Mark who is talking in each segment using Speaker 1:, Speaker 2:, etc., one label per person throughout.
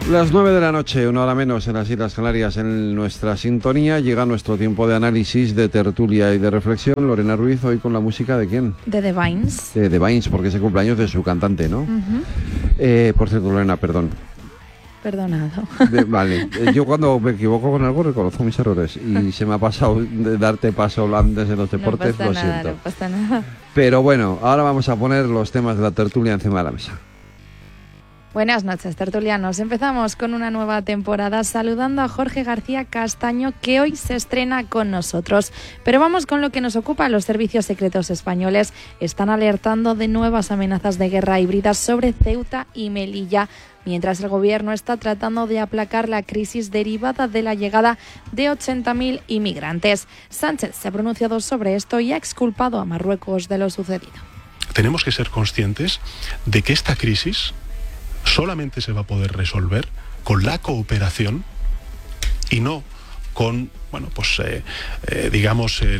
Speaker 1: Las 9 de la noche, una hora menos en las Islas Canarias, en nuestra sintonía, llega nuestro tiempo de análisis, de tertulia y de reflexión. Lorena Ruiz, hoy con la música ¿de quién?
Speaker 2: De The Vines.
Speaker 1: De The Vines, porque es el cumpleaños de su cantante, ¿no? Por cierto, Lorena, perdón.
Speaker 2: Perdonado.
Speaker 1: Vale, yo cuando me equivoco con algo reconozco mis errores y se me ha pasado de darte paso antes en los deportes,
Speaker 2: no pasa
Speaker 1: lo
Speaker 2: nada,
Speaker 1: siento.
Speaker 2: No pasa nada.
Speaker 1: Pero bueno, ahora vamos a poner los temas de la tertulia encima de la mesa.
Speaker 2: Buenas noches, tertulianos. Empezamos con una nueva temporada saludando a Jorge García Castaño, que hoy se estrena con nosotros. Pero vamos con lo que nos ocupa. Los servicios secretos españoles están alertando de nuevas amenazas de guerra híbridas sobre Ceuta y Melilla, mientras el gobierno está tratando de aplacar la crisis derivada de la llegada de 80.000 inmigrantes. Sánchez se ha pronunciado sobre esto y ha exculpado a Marruecos de lo sucedido.
Speaker 3: Tenemos que ser conscientes de que esta crisis solamente se va a poder resolver con la cooperación y no con, digamos,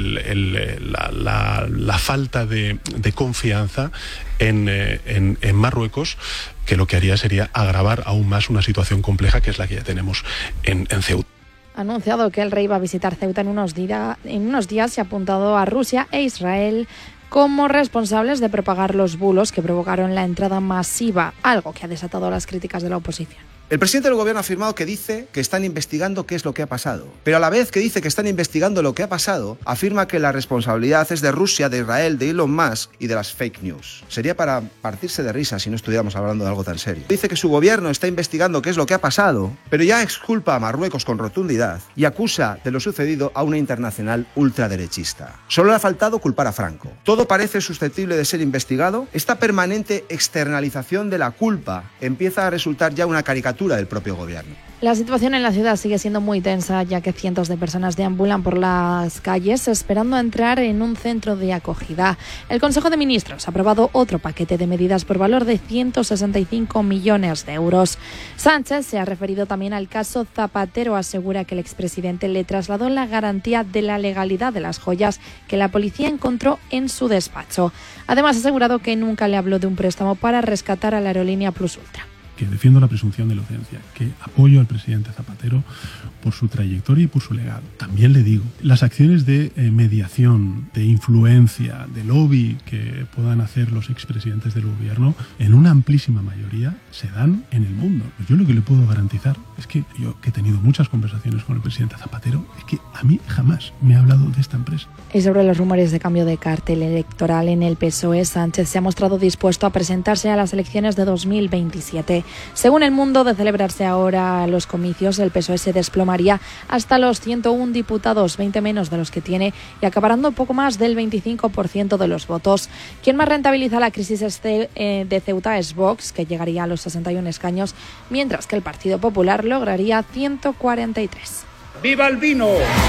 Speaker 3: la falta de confianza en Marruecos, que lo que haría sería agravar aún más una situación compleja que es la que ya tenemos en Ceuta.
Speaker 2: Ha anunciado que el rey va a visitar Ceuta en unos días y ha apuntado a Rusia e Israel como responsables de propagar los bulos que provocaron la entrada masiva, algo que ha desatado las críticas de la oposición.
Speaker 4: El presidente del gobierno ha afirmado que dice que están investigando qué es lo que ha pasado. Pero a la vez que dice que están investigando lo que ha pasado, afirma que la responsabilidad es de Rusia, de Israel, de Elon Musk y de las fake news. Sería para partirse de risa si no estuviéramos hablando de algo tan serio. Dice que su gobierno está investigando qué es lo que ha pasado, pero ya exculpa a Marruecos con rotundidad y acusa de lo sucedido a una internacional ultraderechista. Solo le ha faltado culpar a Franco. Todo parece susceptible de ser investigado. Esta permanente externalización de la culpa empieza a resultar ya una caricatura del propio gobierno.
Speaker 2: La situación en la ciudad sigue siendo muy tensa, ya que cientos de personas deambulan por las calles esperando entrar en un centro de acogida. El Consejo de Ministros ha aprobado otro paquete de medidas por valor de 165 millones de euros. Sánchez se ha referido también al caso Zapatero. Asegura que el expresidente le trasladó la garantía de la legalidad de las joyas que la policía encontró en su despacho. Además, ha asegurado que nunca le habló de un préstamo para rescatar a la aerolínea Plus Ultra.
Speaker 3: Que defiendo la presunción de inocencia, que apoyo al presidente Zapatero por su trayectoria y por su legado. También le digo, las acciones de mediación, de influencia, de lobby que puedan hacer los expresidentes del gobierno, en una amplísima mayoría se dan en el mundo. Yo lo que le puedo garantizar es que yo, que he tenido muchas conversaciones con el presidente Zapatero, es que a mí jamás me ha hablado de esta empresa.
Speaker 2: Y sobre los rumores de cambio de cartel electoral en el PSOE, Sánchez se ha mostrado dispuesto a presentarse a las elecciones de 2027. Según El Mundo, de celebrarse ahora los comicios, el PSOE se desplomaría hasta los 101 diputados, 20 menos de los que tiene, y acaparando poco más del 25% de los votos. Quien más rentabiliza la crisis de Ceuta es Vox, que llegaría a los 61 escaños, mientras que el Partido Popular lograría 143.
Speaker 5: ¡Viva el vino!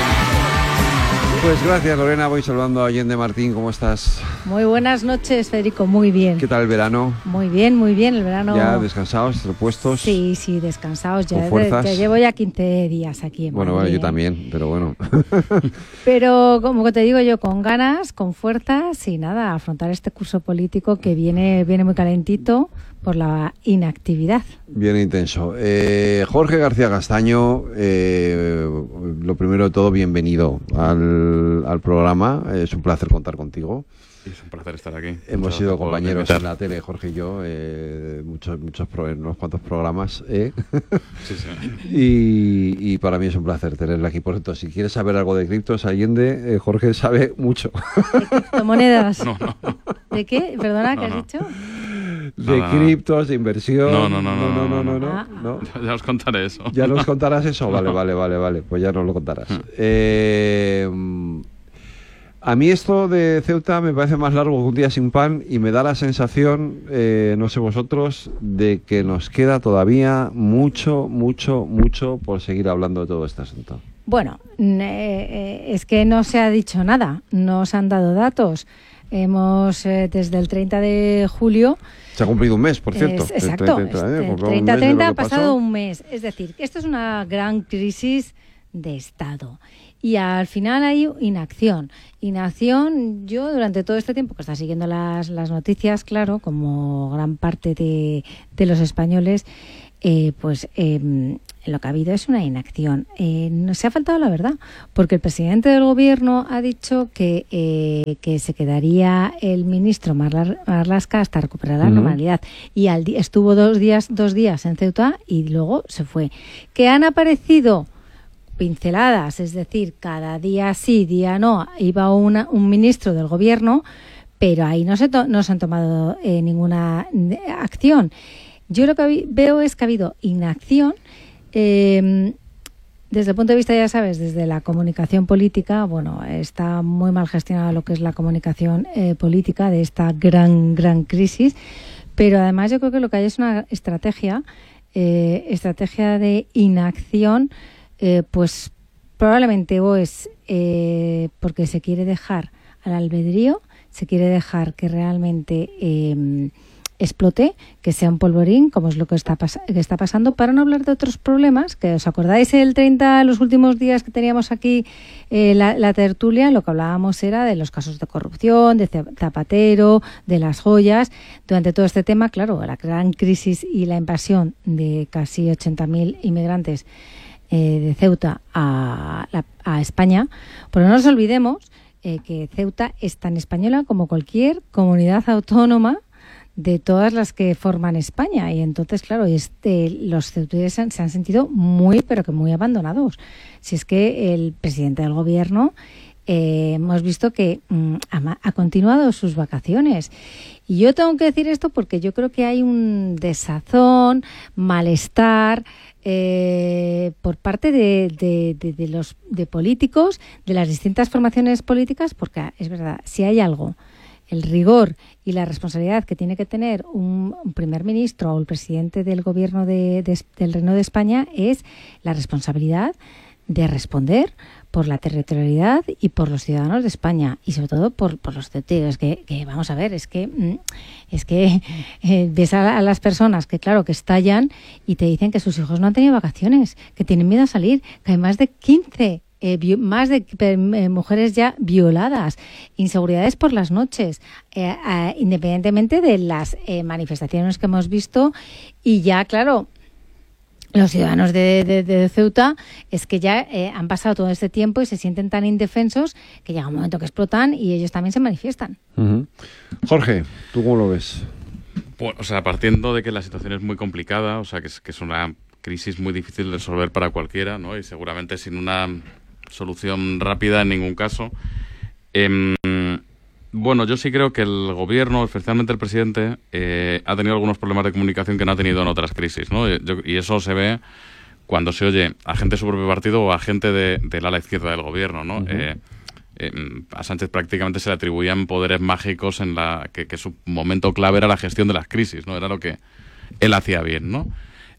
Speaker 1: Pues gracias, Lorena. Voy saludando a Allende Martín. ¿Cómo estás?
Speaker 6: Muy buenas noches, Federico. Muy bien.
Speaker 1: ¿Qué tal el verano?
Speaker 6: Muy bien. El verano...
Speaker 1: ¿Ya descansados, repuestos?
Speaker 6: Sí, descansados.
Speaker 1: Ya
Speaker 6: llevo ya 15 días aquí en Madrid.
Speaker 1: Bueno, yo también, pero bueno.
Speaker 6: Pero, como te digo yo, con ganas, con fuerzas y nada, afrontar este curso político que viene muy calentito por la inactividad.
Speaker 1: Bien intenso. Jorge García Castaño, lo primero de todo, bienvenido al programa. Es un placer contar contigo.
Speaker 7: Es un placer estar aquí.
Speaker 1: Hemos sido compañeros en la tele, Jorge y yo, unos cuantos programas.
Speaker 7: Sí.
Speaker 1: Y para mí es un placer tenerla aquí. Por cierto, si quieres saber algo de criptos, Allende, Jorge sabe mucho.
Speaker 6: ¿De criptomonedas?
Speaker 7: No.
Speaker 6: ¿De qué? Perdona, ¿qué has dicho?
Speaker 1: De criptos, de inversión.
Speaker 7: No. Ya os contaré eso.
Speaker 1: ¿Ya nos contarás eso? Vale. Pues ya nos lo contarás. A mí esto de Ceuta me parece más largo que un día sin pan y me da la sensación, no sé vosotros, de que nos queda todavía mucho por seguir hablando de todo este asunto.
Speaker 6: Bueno, es que no se ha dicho nada, no se han dado datos. Hemos, desde el 30 de julio...
Speaker 1: Se ha cumplido un mes, por cierto.
Speaker 6: Exacto, el 30 ha pasado un mes. Es decir, esto es una gran crisis de Estado. Y al final hay inacción. Yo durante todo este tiempo que está siguiendo las noticias, claro, como gran parte de los españoles, lo que ha habido es una inacción. No se ha faltado la verdad, porque el presidente del gobierno ha dicho que se quedaría el ministro Marlaska hasta recuperar la normalidad, y estuvo dos días en Ceuta y luego se fue. Que han aparecido pinceladas, es decir, cada día sí, día no, iba un ministro del gobierno, pero ahí no se han tomado ninguna acción. Yo lo que veo es que ha habido inacción. Desde el punto de vista, ya sabes, desde la comunicación política, bueno, está muy mal gestionada lo que es la comunicación política de esta gran crisis, pero además yo creo que lo que hay es una estrategia de inacción, pues probablemente o es porque se quiere dejar al albedrío, se quiere dejar que realmente explote, que sea un polvorín, como es lo que está pasando, para no hablar de otros problemas, que os acordáis los últimos días que teníamos aquí la tertulia, lo que hablábamos era de los casos de corrupción, de Zapatero, de las joyas. Durante todo este tema, claro, la gran crisis y la invasión de casi 80.000 inmigrantes de Ceuta a España, pero no nos olvidemos que Ceuta es tan española como cualquier comunidad autónoma de todas las que forman España, y entonces, claro, los ceutíes se han sentido muy, pero que muy abandonados. Si es que el presidente del gobierno hemos visto que ha continuado sus vacaciones. Y yo tengo que decir esto porque yo creo que hay un desazón, malestar por parte de los políticos, de las distintas formaciones políticas, porque es verdad, si hay algo, el rigor y la responsabilidad que tiene que tener un primer ministro o el presidente del gobierno del Reino de España, es la responsabilidad de responder por la territorialidad y por los ciudadanos de España, y sobre todo por los ceutíes, que vamos a ver, es que ves a las personas que, claro, que estallan y te dicen que sus hijos no han tenido vacaciones, que tienen miedo a salir, que hay más de 15 mujeres ya violadas, inseguridades por las noches, independientemente de las manifestaciones que hemos visto. Y ya, claro, los ciudadanos de Ceuta es que ya han pasado todo este tiempo y se sienten tan indefensos que llega un momento que explotan y ellos también se manifiestan.
Speaker 1: Uh-huh. Jorge, ¿tú cómo lo ves?
Speaker 7: Pues, o sea, partiendo de que la situación es muy complicada, o sea, que es una crisis muy difícil de resolver para cualquiera, ¿no? Y seguramente sin una solución rápida en ningún caso. Bueno, yo sí creo que el gobierno, especialmente el presidente, ha tenido algunos problemas de comunicación que no ha tenido en otras crisis, ¿no? Y eso se ve cuando se oye a gente de su propio partido o a gente del ala izquierda del gobierno, ¿no? Uh-huh. A Sánchez prácticamente se le atribuían poderes mágicos en que su momento clave era la gestión de las crisis, ¿no? Era lo que él hacía bien, ¿no?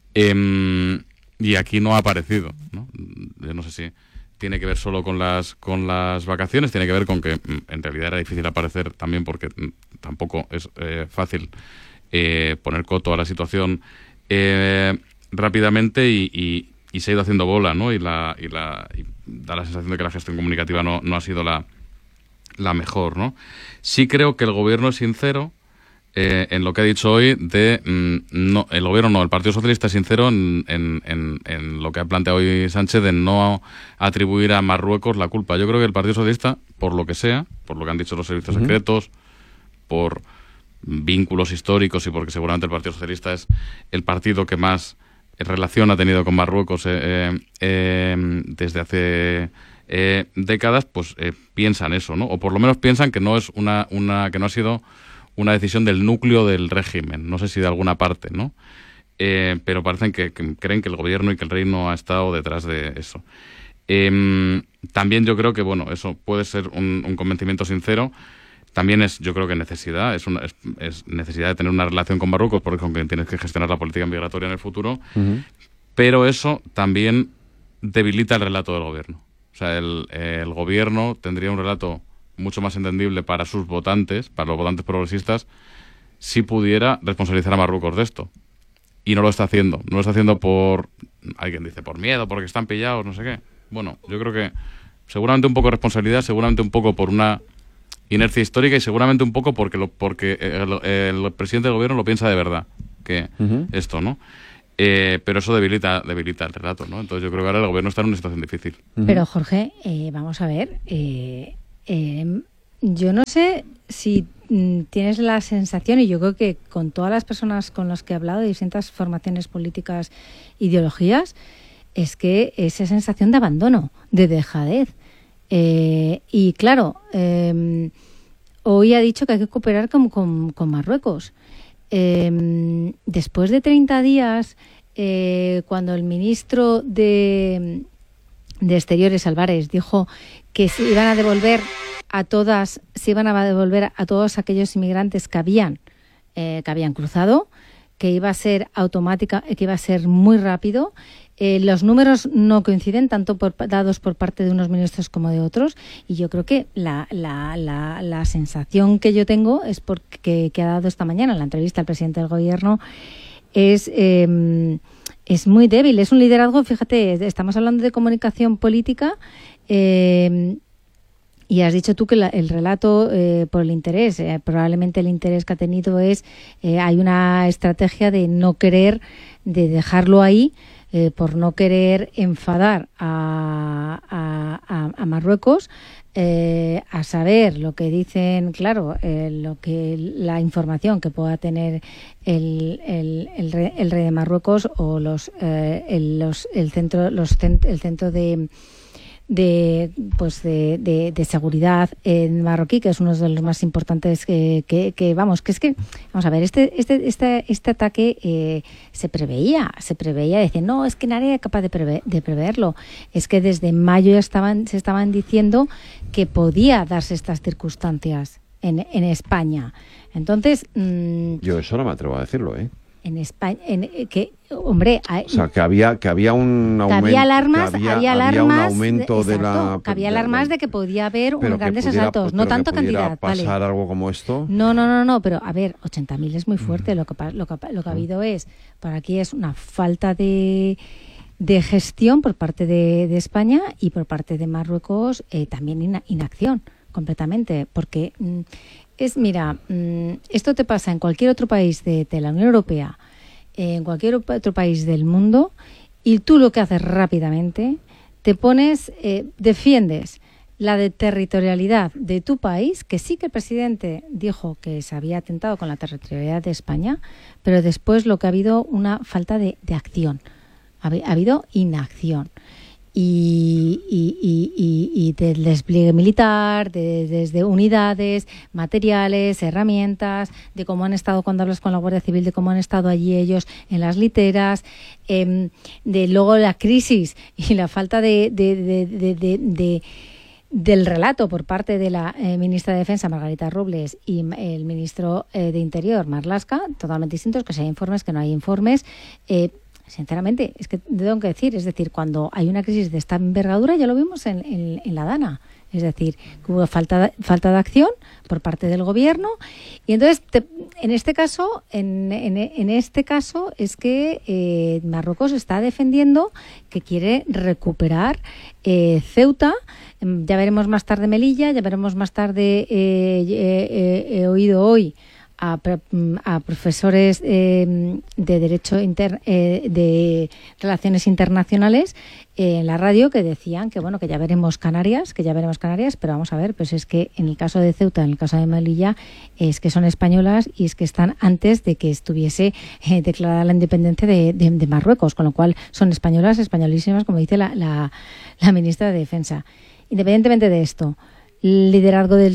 Speaker 7: Y aquí no ha aparecido, ¿no? Yo no sé si tiene que ver solo con las vacaciones, tiene que ver con que en realidad era difícil aparecer también porque tampoco es fácil poner coto a la situación rápidamente y se ha ido haciendo bola, ¿no? Y da la sensación de que la gestión comunicativa no ha sido la mejor, ¿no? Sí creo que el gobierno es sincero en lo que ha dicho hoy el gobierno no, el Partido Socialista es sincero en lo que ha planteado hoy Sánchez de no atribuir a Marruecos la culpa. Yo creo que el Partido Socialista, por lo que sea, por lo que han dicho los servicios secretos, por vínculos históricos y porque seguramente el Partido Socialista es el partido que más relación ha tenido con Marruecos desde hace décadas, pues piensan eso, ¿no? O por lo menos piensan que no es que no ha sido una decisión del núcleo del régimen, no sé si de alguna parte, ¿no? Pero parecen que creen que el gobierno y que el reino ha estado detrás de eso. También yo creo que, bueno, eso puede ser un convencimiento sincero. También yo creo que necesidad, es necesidad de tener una relación con Marruecos, porque con quien tienes que gestionar la política migratoria en el futuro. Uh-huh. Pero eso también debilita el relato del gobierno. O sea, el gobierno tendría un relato mucho más entendible para sus votantes, para los votantes progresistas, si pudiera responsabilizar a Marruecos de esto. Y no lo está haciendo. No lo está haciendo alguien dice, por miedo, porque están pillados, no sé qué. Bueno, yo creo que seguramente un poco de responsabilidad, seguramente un poco por una inercia histórica y seguramente un poco porque el presidente del gobierno lo piensa de verdad, que esto, ¿no? pero eso debilita el relato, ¿no? Entonces yo creo que ahora el gobierno está en una situación difícil.
Speaker 6: Pero Jorge, vamos a ver, yo no sé si tienes la sensación, y yo creo que con todas las personas con las que he hablado de distintas formaciones políticas, ideologías, es que esa sensación de abandono, de dejadez. Y claro, hoy ha dicho que hay que cooperar con Marruecos. Después de 30 días, cuando el ministro de Exteriores, Álvarez, dijo que se iban a devolver a todos aquellos inmigrantes que habían cruzado, que iba a ser automática, que iba a ser muy rápido. Los números no coinciden, tanto dados por parte de unos ministros como de otros, y yo creo que la sensación que yo tengo es porque que ha dado esta mañana en la entrevista al presidente del gobierno es muy débil, es un liderazgo, fíjate, estamos hablando de comunicación política, y has dicho tú que el relato por el interés, probablemente el interés que ha tenido es, hay una estrategia de no querer, de dejarlo ahí, por no querer enfadar a Marruecos, a saber lo que dicen, claro, la información que pueda tener el rey de Marruecos o el centro de seguridad en marroquí, que es uno de los más importantes que vamos a ver, este ataque se preveía, decir, no, es que nadie era capaz de preverlo. Es que desde mayo se estaban diciendo que podía darse estas circunstancias en España. Entonces,
Speaker 1: yo eso no me atrevo a decirlo,
Speaker 6: en España, hombre,
Speaker 1: o sea, que había un aumento,
Speaker 6: había alarmas,
Speaker 1: había un aumento
Speaker 6: que había alarmas de que podía haber grandes asaltos, no tanto cantidad,
Speaker 1: pasar
Speaker 6: ¿vale?
Speaker 1: algo como esto.
Speaker 6: No, pero a ver, 80.000 es muy fuerte. Lo que ha habido es, por aquí es una falta de gestión por parte de España, y por parte de Marruecos también inacción completamente, porque mira, esto te pasa en cualquier otro país de la Unión Europea, en cualquier otro país del mundo, y tú lo que haces rápidamente, te pones, defiendes la territorialidad de tu país, que sí que el presidente dijo que se había atentado con la territorialidad de España, pero después lo que ha habido una falta de acción, ha habido inacción. Y del despliegue militar, desde unidades, materiales, herramientas, de cómo han estado, cuando hablas con la Guardia Civil, de cómo han estado allí ellos en las literas, de luego la crisis y la falta del relato por parte de la ministra de Defensa, Margarita Robles, y el ministro de Interior, Marlaska, totalmente distintos, que si hay informes, que no hay informes. Sinceramente, es que tengo que decir, es decir, cuando hay una crisis de esta envergadura, ya lo vimos en la Dana, es decir, que hubo falta de acción por parte del gobierno, y entonces en este caso es que Marruecos está defendiendo que quiere recuperar Ceuta. Ya veremos más tarde Melilla, ya veremos más tarde, he oído hoy a profesores de Derecho de Relaciones Internacionales en la radio, que decían que bueno, que ya veremos Canarias, pero vamos a ver, pues es que en el caso de Ceuta, en el caso de Melilla, es que son españolas y es que están antes de que estuviese declarada la independencia de Marruecos, con lo cual son españolas, españolísimas, como dice la ministra de Defensa. Independientemente de esto, el liderazgo del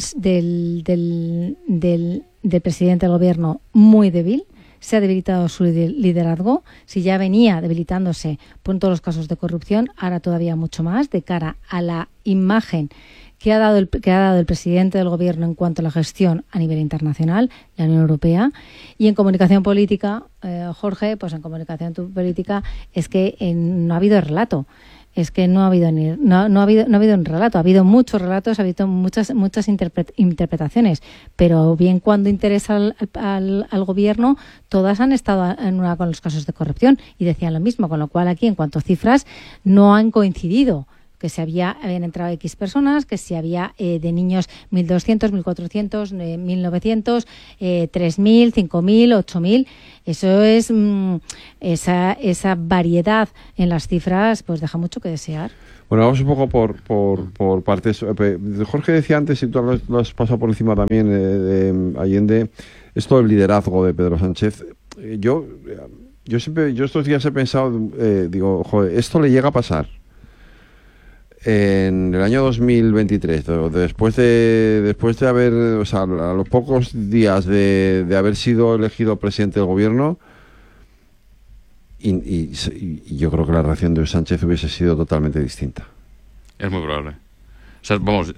Speaker 6: presidente del gobierno muy débil, se ha debilitado su liderazgo. Si ya venía debilitándose por todos los casos de corrupción, ahora todavía mucho más, de cara a la imagen que ha dado el presidente del gobierno en cuanto a la gestión a nivel internacional, la Unión Europea. Y en comunicación política, Jorge, pues en comunicación política es que no ha habido relato. Es que no ha habido un relato, ha habido muchos relatos, ha habido muchas interpretaciones, pero bien cuando interesa al gobierno, todas han estado en con los casos de corrupción y decían lo mismo, con lo cual aquí en cuanto a cifras no han coincidido que si habían entrado X personas, que si había de niños 1.200, 1.400, 1.900, 3.000, 5.000, 8.000. Eso es esa variedad en las cifras, pues deja mucho que desear.
Speaker 1: Bueno, vamos un poco por partes. Jorge decía antes, y tú lo has pasado por encima también de Allende, esto del liderazgo de Pedro Sánchez. Yo estos días he pensado, digo, joder, esto le llega a pasar en el año 2023, después de haber, o sea, a los pocos días de haber sido elegido presidente del gobierno, y yo creo que la reacción de Sánchez hubiese sido totalmente distinta.
Speaker 7: Es muy probable. O sea, vamos,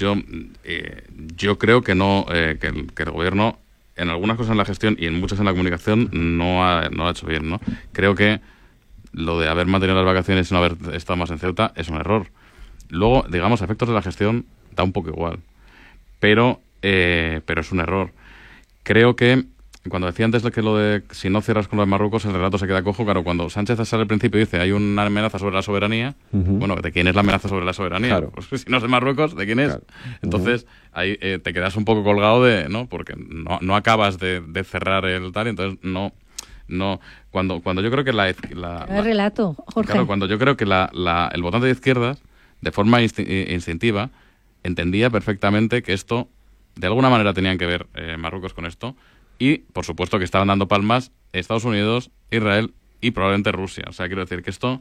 Speaker 7: yo creo que no, que el gobierno en algunas cosas en la gestión y en muchas en la comunicación no ha hecho bien, ¿no? Creo que lo de haber mantenido las vacaciones y no haber estado más en Ceuta es un error. Luego, digamos, a efectos de la gestión da un poco igual, pero es un error. Creo que cuando decía antes que lo de si no cierras con lo de Marruecos, el relato se queda cojo. Claro, cuando Sánchez sale al principio y dice hay una amenaza sobre la soberanía, bueno, ¿de quién es la amenaza sobre la soberanía?
Speaker 1: Claro.
Speaker 7: Pues si no es de Marruecos, ¿de quién es?
Speaker 1: Claro.
Speaker 7: Entonces, ahí te quedas un poco colgado de, ¿no? Porque no acabas de cerrar el tal, entonces no cuando yo creo que
Speaker 6: el relato, Jorge.
Speaker 7: Claro, cuando yo creo que el votante de izquierdas, de forma instintiva, entendía perfectamente que esto, de alguna manera tenían que ver Marruecos con esto, y por supuesto que estaban dando palmas Estados Unidos, Israel y probablemente Rusia. O sea, quiero decir que esto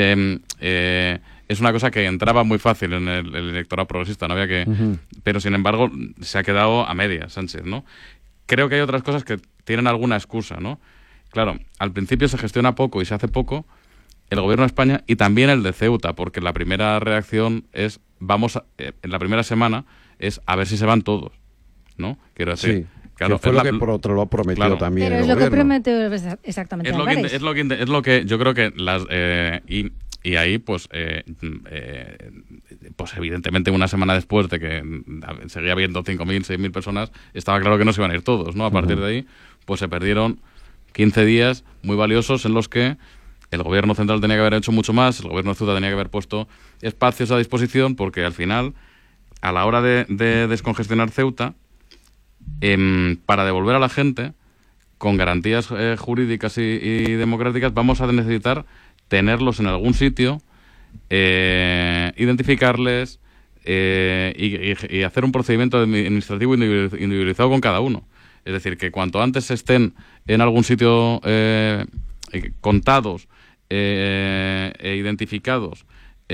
Speaker 7: es una cosa que entraba muy fácil en el electorado progresista, no había que... Pero sin embargo se ha quedado a medias Sánchez, ¿no? Creo que hay otras cosas que tienen alguna excusa, ¿no? Claro, al principio se gestiona poco y se hace poco el gobierno de España y también el de Ceuta, porque la primera reacción es, en la primera semana, es a ver si se van todos, ¿no? Quiero decir...
Speaker 1: Sí.
Speaker 7: Claro,
Speaker 1: que fue lo que por otro lo ha prometido, claro, también.
Speaker 6: Pero
Speaker 1: el
Speaker 6: es lo
Speaker 1: gobierno.
Speaker 6: que prometió exactamente.
Speaker 7: Es lo que yo creo que y ahí pues evidentemente una semana después de que seguía habiendo 5.000, 6.000 personas, estaba claro que no se iban a ir todos, ¿no? A partir de ahí pues se perdieron 15 días muy valiosos en los que el gobierno central tenía que haber hecho mucho más, el gobierno de Ceuta tenía que haber puesto espacios a disposición, porque al final, a la hora de descongestionar Ceuta, para devolver a la gente con garantías jurídicas y democráticas, vamos a necesitar tenerlos en algún sitio, identificarles y hacer un procedimiento administrativo individualizado con cada uno. Es decir, que cuanto antes estén en algún sitio contados e identificados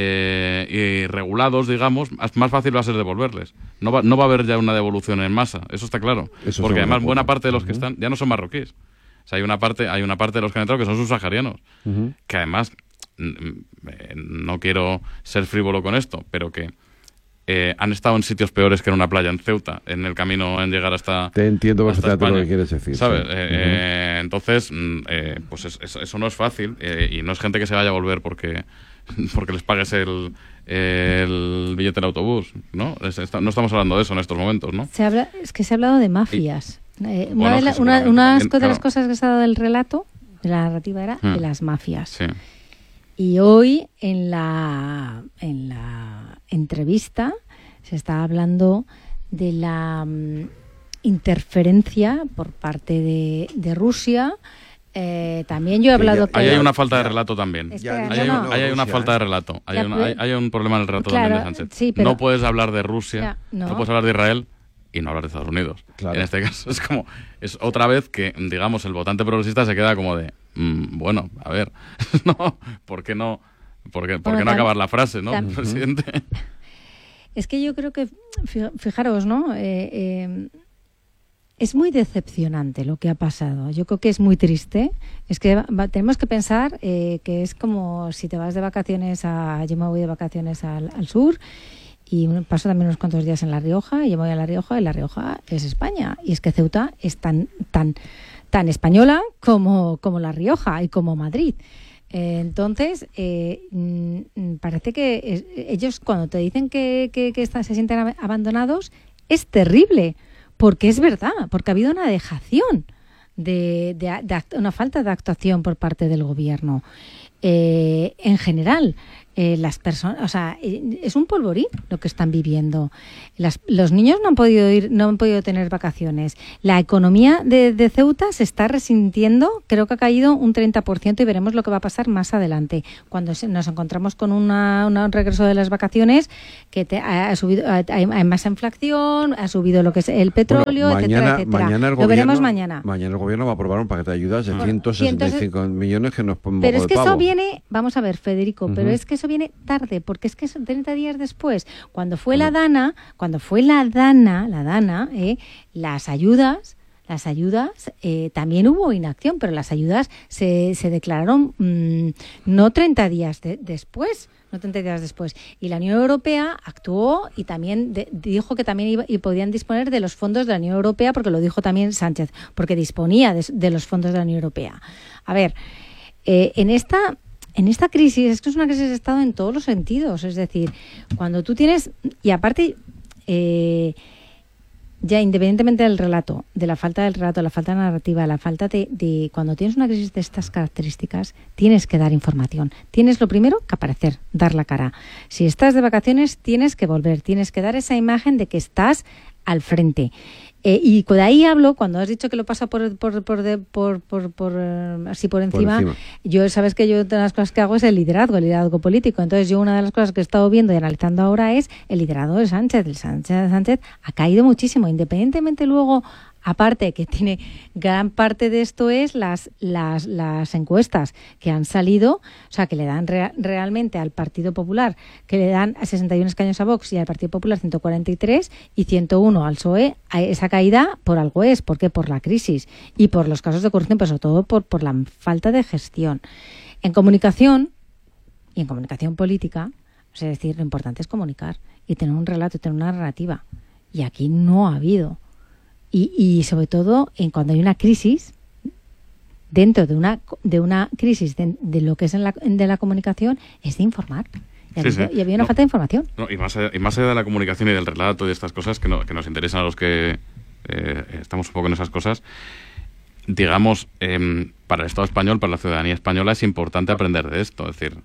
Speaker 7: y regulados, digamos, más fácil va a ser devolverles. No va a haber ya una devolución en masa, eso está claro. Eso, porque además buena parte de los que están ya no son marroquíes. O sea, hay una parte de los que han entrado que son subsaharianos, que además no quiero ser frívolo con esto, pero que han estado en sitios peores que en una playa en Ceuta, en el camino en llegar hasta
Speaker 1: Te entiendo perfectamente
Speaker 7: España,
Speaker 1: lo que quieres decir.
Speaker 7: ¿sabes?
Speaker 1: Sí.
Speaker 7: Entonces, pues eso no es fácil, y no es gente que se vaya a volver porque les pagues el billete del autobús, ¿no? No estamos hablando de eso en estos momentos, ¿no?
Speaker 6: Se ha hablado de mafias. Una de las cosas que se ha dado del relato, de la narrativa, era de las mafias.
Speaker 7: Sí.
Speaker 6: Y hoy en la entrevista se está hablando de la interferencia por parte de Rusia. También yo he hablado...
Speaker 7: Ahí hay una falta de relato también. Ahí hay una falta de relato. Hay un problema en el relato también de Sánchez.
Speaker 6: Sí, pero...
Speaker 7: No puedes hablar de Rusia, no puedes hablar de Israel y no hablar de Estados Unidos.
Speaker 1: Claro.
Speaker 7: En este caso es otra vez que, digamos, el votante progresista se queda como de, bueno, a ver, no, ¿por qué no acabar la frase, no, presidente?
Speaker 6: Es que yo creo que, fijaros, ¿no? Es muy decepcionante lo que ha pasado. Yo creo que es muy triste. Es que tenemos que pensar que es como si te vas de vacaciones yo me voy de vacaciones al sur y paso también unos cuantos días en La Rioja y yo me voy a La Rioja y La Rioja es España. Y es que Ceuta es tan española como La Rioja y como Madrid. Entonces, parece que ellos cuando te dicen que se sienten abandonados, es terrible. Porque es verdad, porque ha habido una dejación, una falta de actuación por parte del gobierno. En general, las personas, o sea, es un polvorín lo que están viviendo. Los niños no han podido tener vacaciones. La economía de Ceuta se está resintiendo, creo que ha caído un 30% y veremos lo que va a pasar más adelante. Cuando nos encontramos con un regreso de las vacaciones, que ha subido, hay más inflación, ha subido lo que es el petróleo, etcétera, etcétera. Lo veremos mañana.
Speaker 1: Mañana el gobierno va a aprobar un paquete de ayudas de 165 millones que nos ponemos.
Speaker 6: Pero es que eso viene, vamos a ver, Federico, pero es que eso viene tarde, porque es que son 30 días después, cuando fue la DANA, las ayudas también hubo inacción, pero las ayudas se declararon no 30 días después. Y la Unión Europea actuó y también dijo que también podían disponer de los fondos de la Unión Europea, porque lo dijo también Sánchez, porque disponía de los fondos de la Unión Europea. A ver, en esta crisis, es que es una crisis de Estado en todos los sentidos, es decir, cuando tú tienes, y aparte, ya independientemente del relato, de la falta del relato, la falta de narrativa, la falta de cuando tienes una crisis de estas características, tienes que dar información. Tienes lo primero que aparecer, dar la cara. Si estás de vacaciones, tienes que volver, tienes que dar esa imagen de que estás al frente. Y de ahí hablo, cuando has dicho que lo pasa así por encima, yo sabes que yo una de las cosas que hago es el liderazgo político. Entonces yo una de las cosas que he estado viendo y analizando ahora es el liderazgo de Sánchez. Sánchez ha caído muchísimo, independientemente luego, aparte que tiene gran parte de esto es las encuestas que han salido, o sea, que le dan realmente al Partido Popular, que le dan a 61 escaños a Vox y al Partido Popular 143 y 101 al PSOE. Esa caída por algo es, ¿por qué? Por la crisis y por los casos de corrupción, pero sobre todo por la falta de gestión. En comunicación y en comunicación política, es decir, lo importante es comunicar y tener un relato y tener una narrativa. Y aquí no ha habido. Y sobre todo cuando hay una crisis, dentro de una crisis de lo que es de la comunicación, es de informar. Y había una falta de información.
Speaker 7: No, y más allá de la comunicación y del relato y de estas cosas que nos interesan a los que estamos un poco en esas cosas, digamos, para el Estado español, para la ciudadanía española, es importante aprender de esto. Es decir,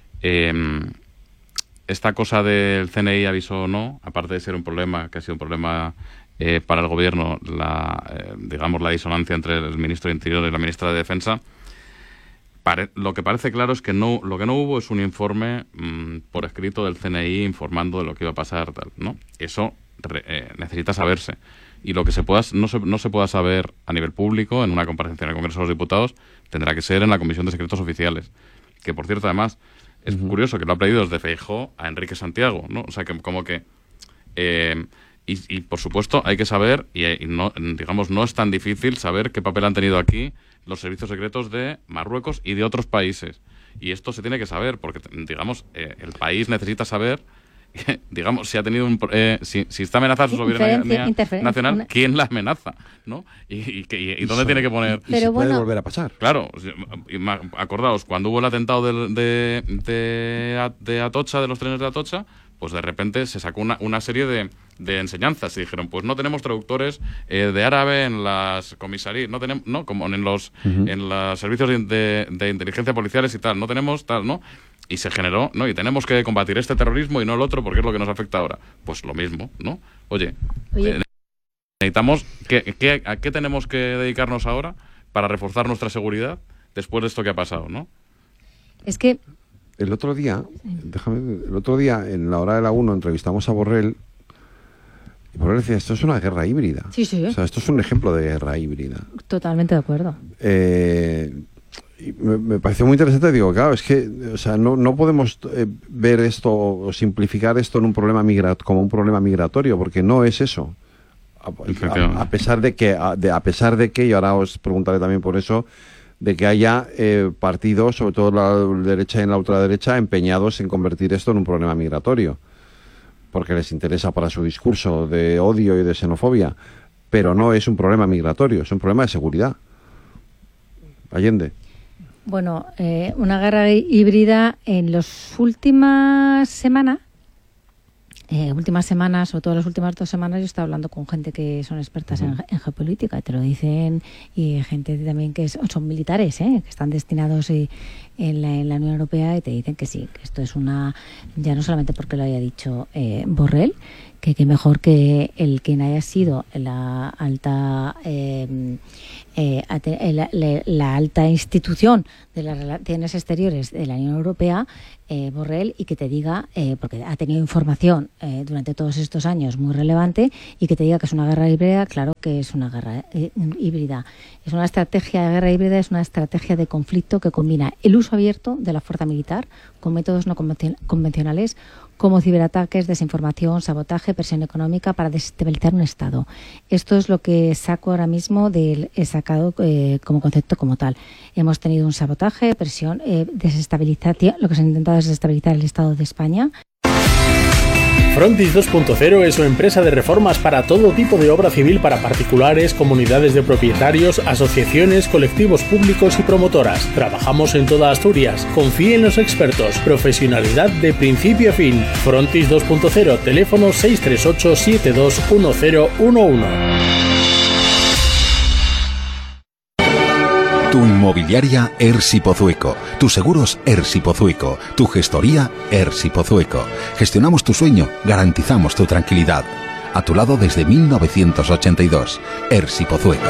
Speaker 7: esta cosa del CNI aviso o no, aparte de ser un problema, que ha sido un problema para el gobierno, digamos, la disonancia entre el ministro de Interior y la ministra de Defensa, lo que parece claro es que lo que no hubo es un informe por escrito del CNI informando de lo que iba a pasar, tal, ¿no? Eso necesita saberse. Y lo que no se pueda saber a nivel público en una comparecencia en el Congreso de los Diputados tendrá que ser en la Comisión de Secretos Oficiales. Que, por cierto, además, es curioso que lo ha pedido desde Feijóo a Enrique Santiago, ¿no? O sea, que como que... Y por supuesto hay que saber, y no, digamos, no es tan difícil saber qué papel han tenido aquí los servicios secretos de Marruecos y de otros países. Y esto se tiene que saber, porque, digamos, el país necesita saber, digamos, si ha tenido si está amenazada su soberanía nacional, ¿quién la amenaza? ¿No? ¿Y dónde tiene que poner?
Speaker 1: Y si puede volver a pasar.
Speaker 7: Claro, acordaos, cuando hubo el atentado de Atocha, de los trenes de Atocha, pues de repente se sacó una serie de enseñanzas y dijeron, pues no tenemos traductores de árabe en las comisarías, no tenemos, no, como en los servicios de inteligencia policiales y tal, no tenemos tal, ¿no? Y se generó, ¿no? Y tenemos que combatir este terrorismo y no el otro porque es lo que nos afecta ahora. Pues lo mismo, ¿no? Oye. Necesitamos, ¿a qué tenemos que dedicarnos ahora para reforzar nuestra seguridad después de esto que ha pasado, ¿no?
Speaker 6: Es que
Speaker 1: el otro día, en la hora de la 1, entrevistamos a Borrell, y Borrell decía, esto es una guerra híbrida.
Speaker 6: Sí.
Speaker 1: O sea, esto es un ejemplo de guerra híbrida.
Speaker 6: Totalmente de acuerdo.
Speaker 1: Y me pareció muy interesante, digo, claro, es que, o sea, no podemos ver esto o simplificar esto en un problema como un problema migratorio, porque no es eso. A pesar de que, y ahora os preguntaré también por eso, de que haya partidos, sobre todo la derecha y la ultraderecha, empeñados en convertir esto en un problema migratorio, porque les interesa para su discurso de odio y de xenofobia, pero no es un problema migratorio, es un problema de seguridad. Allende.
Speaker 6: Bueno, una guerra híbrida en las últimas semanas últimas semanas, o todas las últimas 2 semanas, yo he estado hablando con gente que son expertas en geopolítica, y te lo dicen, y gente también que son militares, que están destinados en la Unión Europea, y te dicen que sí, que esto es ya no solamente porque lo haya dicho Borrell, que mejor que quien haya sido la alta la alta institución de las relaciones exteriores de la Unión Europea, Borrell, y que te diga, porque ha tenido información durante todos estos años muy relevante, y que te diga que es una guerra híbrida. Claro que es una guerra híbrida. Es una estrategia de guerra híbrida, es una estrategia de conflicto que combina el uso abierto de la fuerza militar con métodos no convencionales, como ciberataques, desinformación, sabotaje, presión económica para desestabilizar un Estado. Esto es lo que saco ahora mismo sacado como concepto como tal. Hemos tenido un sabotaje, presión, desestabilización, lo que se ha intentado es desestabilizar el Estado de España.
Speaker 5: Frontis 2.0 es una empresa de reformas para todo tipo de obra civil para particulares, comunidades de propietarios, asociaciones, colectivos públicos y promotoras. Trabajamos en toda Asturias. Confíe en los expertos. Profesionalidad de principio a fin. Frontis 2.0, teléfono 638-721011.
Speaker 8: Tu inmobiliaria Ersi Pozueco, tus seguros Ersi Pozueco, tu gestoría Ersi Pozueco. Gestionamos tu sueño, garantizamos tu tranquilidad. A tu lado desde 1982. Ersi Pozueco.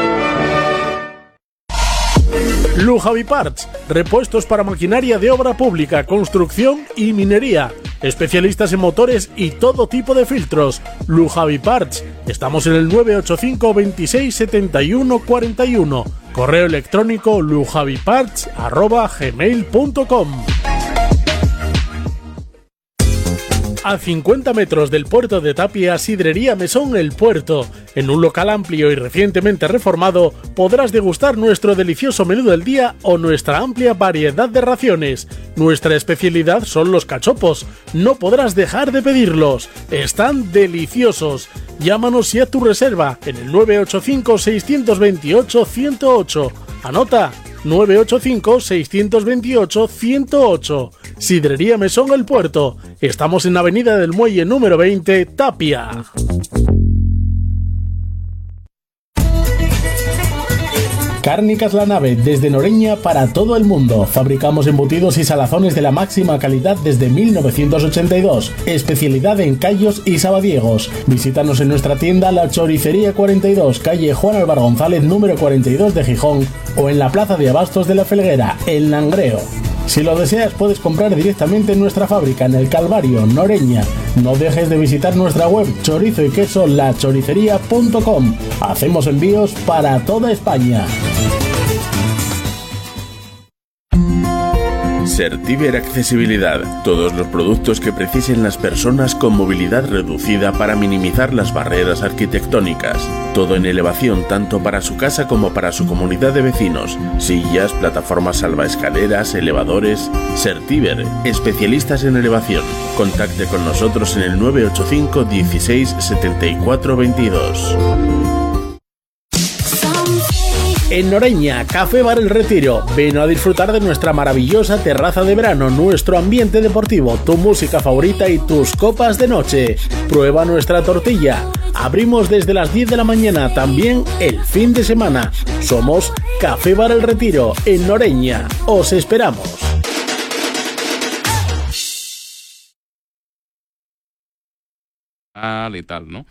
Speaker 5: Lujavi Parts, repuestos para maquinaria de obra pública, construcción y minería. Especialistas en motores y todo tipo de filtros. Lujavi Parts. Estamos en el 985 26 71 41. Correo electrónico lujaviparts@gmail.com. A 50 metros del puerto de Tapia, Sidrería Mesón El Puerto. En un local amplio y recientemente reformado, podrás degustar nuestro delicioso menú del día o nuestra amplia variedad de raciones. Nuestra especialidad son los cachopos. No podrás dejar de pedirlos. Están deliciosos. Llámanos y haz tu reserva en el 985-628-108. Anota, 985-628-108. Sidrería Mesón El Puerto. Estamos en Avenida del Muelle número 20, Tapia. Cárnicas La Nave, desde Noreña para todo el mundo. Fabricamos embutidos y salazones de la máxima calidad desde 1982. Especialidad en callos y sabadiegos. Visítanos en nuestra tienda La Choricería 42, calle Juan Álvaro González, número 42 de Gijón, o en la Plaza de Abastos de la Felguera, El Langreo. Si lo deseas, puedes comprar directamente en nuestra fábrica en El Calvario, Noreña. No dejes de visitar nuestra web chorizo y queso lachoricería.com. Hacemos envíos para toda España.
Speaker 9: Certiver Accesibilidad. Todos los productos que precisen las personas con movilidad reducida para minimizar las barreras arquitectónicas. Todo en elevación tanto para su casa como para su comunidad de vecinos. Sillas, plataformas salvaescaleras, elevadores. Certiver, especialistas en elevación. Contacte con nosotros en el 985 16 74 22.
Speaker 5: En Noreña, Café Bar El Retiro. Ven a disfrutar de nuestra maravillosa terraza de verano, nuestro ambiente deportivo, tu música favorita y tus copas de noche. Prueba nuestra tortilla. Abrimos desde las 10 de la mañana, también el fin de semana. Somos Café Bar El Retiro, en Noreña. Os esperamos.
Speaker 7: Y tal, ¿no?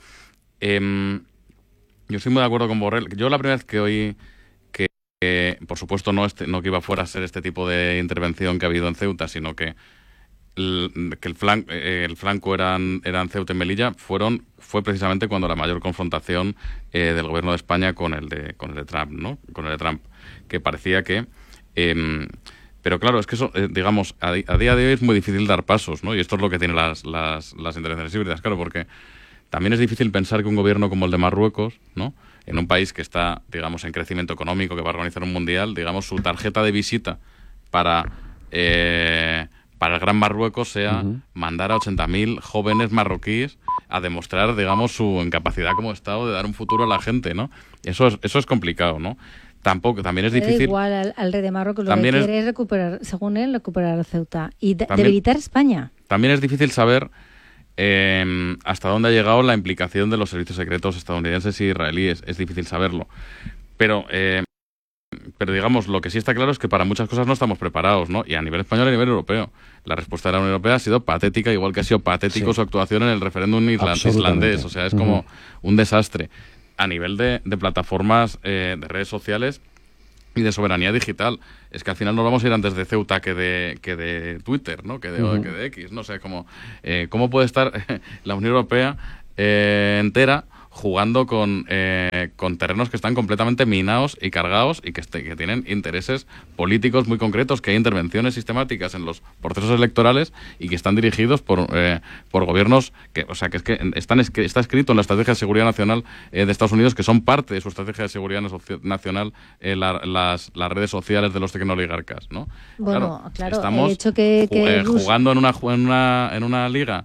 Speaker 7: Yo estoy muy de acuerdo con Borrell. Yo la primera vez que oí que, por supuesto, no que iba fuera a ser este tipo de intervención que ha habido en Ceuta, sino que el flanco eran Ceuta y Melilla, fue precisamente cuando la mayor confrontación del gobierno de España con el de Trump, ¿no? Con el de Trump, que parecía que... pero claro, es que eso, digamos, a día de hoy es muy difícil dar pasos, ¿no? Y esto es lo que tienen las intervenciones híbridas, claro, porque también es difícil pensar que un gobierno como el de Marruecos, ¿no?, en un país que está, digamos, en crecimiento económico, que va a organizar un mundial, digamos, su tarjeta de visita para el Gran Marruecos sea mandar a 80.000 jóvenes marroquíes a demostrar, digamos, su incapacidad como Estado de dar un futuro a la gente, ¿no? Eso es complicado, ¿no? También es difícil.
Speaker 6: Igual al rey de Marruecos lo que quiere es recuperar, según él, recuperar Ceuta y debilitar España.
Speaker 7: También es difícil saber hasta dónde ha llegado la implicación de los servicios secretos estadounidenses y israelíes. Es difícil saberlo. Pero digamos, lo que sí está claro es que para muchas cosas no estamos preparados, ¿no? Y a nivel español y a nivel europeo. La respuesta de la Unión Europea ha sido patética, igual que ha sido patético su actuación en el referéndum islandés. O sea, es como un desastre. A nivel de plataformas, de redes sociales y de soberanía digital. Es que al final nos vamos a ir antes de Ceuta que de Twitter, ¿no? Que de X, no sé, ¿cómo puede estar la Unión Europea entera jugando con terrenos que están completamente minados y cargados y que tienen intereses políticos muy concretos, que hay intervenciones sistemáticas en los procesos electorales y que están dirigidos por gobiernos que está escrito en la Estrategia de Seguridad Nacional de Estados Unidos, que son parte de su Estrategia de Seguridad Nacional las redes sociales de los tecnoligarcas, ¿no?
Speaker 6: Bueno, claro,
Speaker 7: estamos
Speaker 6: el hecho que
Speaker 7: jugando en una liga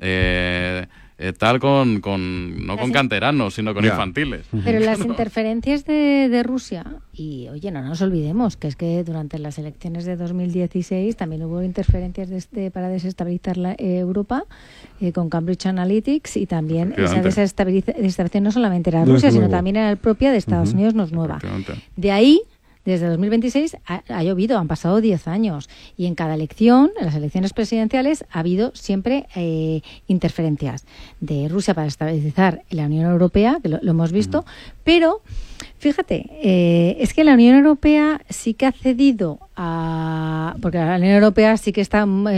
Speaker 7: con canteranos, sino con infantiles.
Speaker 6: Pero las interferencias de Rusia, y oye, no nos olvidemos que es que durante las elecciones de 2016 también hubo interferencias para desestabilizar Europa con Cambridge Analytics, y también esa desestabilización no solamente era Rusia, sino también era propia de Estados Unidos, no es nueva. De ahí, desde 2026 ha llovido, han pasado 10 años, y en cada elección, en las elecciones presidenciales, ha habido siempre interferencias de Rusia para estabilizar la Unión Europea, que lo hemos visto, pero fíjate, es que la Unión Europea sí que ha cedido porque la Unión Europea sí que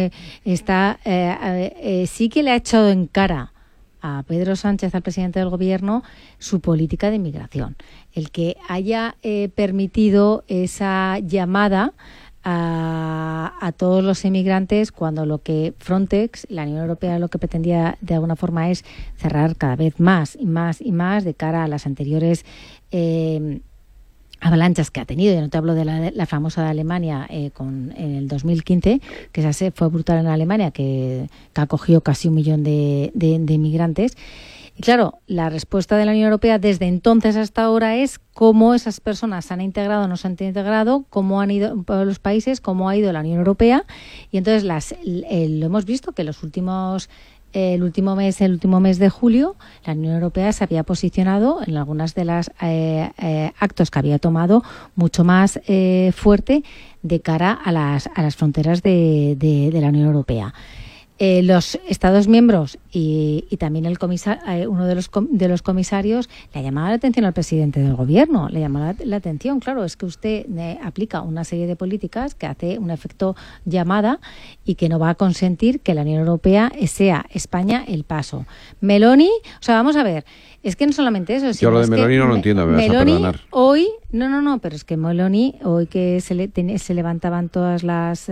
Speaker 6: sí que le ha echado en cara a Pedro Sánchez, al presidente del gobierno, su política de inmigración. El que haya permitido esa llamada a todos los inmigrantes, cuando lo que Frontex, la Unión Europea, lo que pretendía de alguna forma es cerrar cada vez más y más y más de cara a las anteriores avalanchas que ha tenido. Yo no te hablo de la famosa de Alemania en el 2015, que esa fue brutal en Alemania, que acogió casi 1 millón de inmigrantes. Y claro, la respuesta de la Unión Europea desde entonces hasta ahora es cómo esas personas se han integrado o no se han integrado, cómo han ido por los países, cómo ha ido la Unión Europea. Y entonces lo hemos visto que el último mes de julio, la Unión Europea se había posicionado en algunas de las actos que había tomado mucho más fuerte de cara a las fronteras de la Unión Europea. Los Estados miembros y también uno de los comisarios le ha llamado la atención al presidente del gobierno, le llamó la atención, claro, es que usted aplica una serie de políticas que hace un efecto llamada y que no va a consentir que la Unión Europea sea España el paso. Meloni, o sea, vamos a ver, es que no solamente eso.
Speaker 1: Yo lo de Meloni no lo entiendo, me vas a perdonar.
Speaker 6: Hoy, no, pero es que Meloni, hoy que se levantaban todos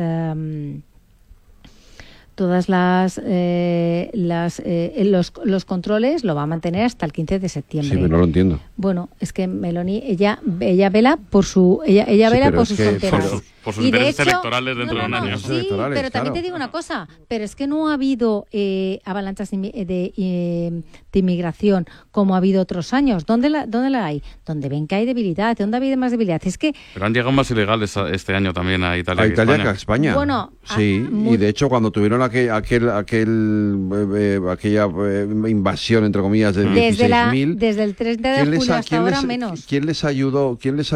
Speaker 6: los controles, lo va a mantener hasta el 15 de septiembre.
Speaker 1: Sí, pero no lo entiendo.
Speaker 6: Bueno, es que Meloni, ella vela por sus fronteras.
Speaker 7: Por sus intereses electorales dentro de un año.
Speaker 6: Sí, pero también te digo una cosa, pero es que no ha habido avalanchas de inmigración como ha habido otros años. ¿Dónde la hay? Donde ven que hay debilidad. ¿Dónde ha habido más debilidad? Es que...
Speaker 7: Pero han llegado más ilegales este año también a Italia.
Speaker 1: A Italia que a España.
Speaker 6: Bueno,
Speaker 1: sí, y de hecho cuando tuvieron aquella invasión, entre comillas, de 16.000...
Speaker 6: Desde el 30 de julio hasta ahora menos.
Speaker 1: ¿Quién les ayudó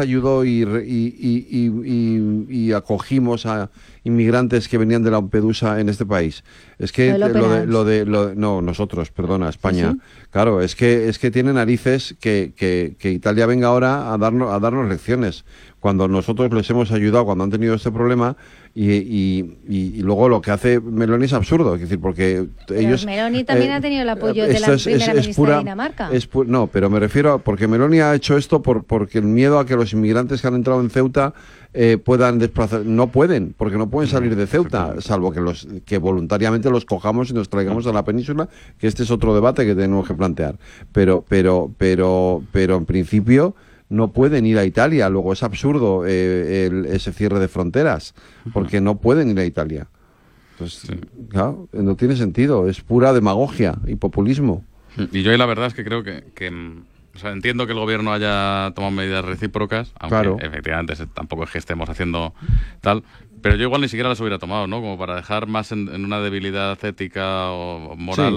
Speaker 1: y acogimos a inmigrantes que venían de Lampedusa en este país? Es que nosotros, perdona, España. ¿Sí? Claro, es que tiene narices que Italia venga ahora a darnos lecciones, cuando nosotros les hemos ayudado cuando han tenido este problema, y luego lo que hace Meloni es absurdo, es decir, porque ellos...
Speaker 6: Meloni también ha tenido el apoyo de la primera ministra de Dinamarca.
Speaker 1: No, pero me refiero a porque Meloni ha hecho esto porque el miedo a que los inmigrantes que han entrado en Ceuta puedan desplazar, no pueden, porque no pueden salir de Ceuta, salvo que voluntariamente los cojamos y nos traigamos a la península, que este es otro debate que tenemos que plantear, pero en principio no pueden ir a Italia. Luego es absurdo ese cierre de fronteras, porque no pueden ir a Italia. Entonces, claro, no tiene sentido, es pura demagogia y populismo.
Speaker 7: Y yo la verdad es que creo que o sea, entiendo que el gobierno haya tomado medidas recíprocas, aunque efectivamente tampoco es que estemos haciendo tal, Pero yo igual ni siquiera las hubiera tomado, ¿no? Como para dejar más en una debilidad ética o moral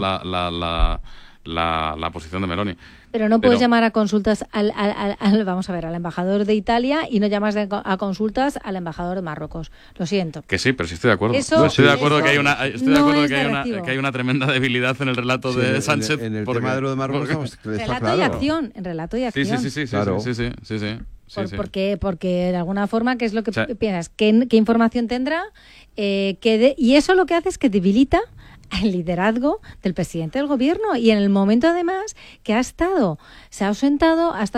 Speaker 7: la posición de Meloni.
Speaker 6: Pero no puedes llamar a consultas al embajador de Italia y no llamas a consultas al embajador de Marruecos. Lo siento.
Speaker 7: Que sí, pero sí estoy de acuerdo. Estoy de acuerdo que hay una tremenda debilidad en el relato de Sánchez.
Speaker 1: En el tema de lo de Marruecos está
Speaker 6: relato
Speaker 1: claro.
Speaker 6: y acción, en relato y acción.
Speaker 7: Sí,
Speaker 1: claro.
Speaker 6: Porque de alguna forma, ¿qué es lo que piensas? ¿Qué información tendrá? Y eso lo que hace es que debilita el liderazgo del presidente del gobierno, y en el momento además que se ha ausentado,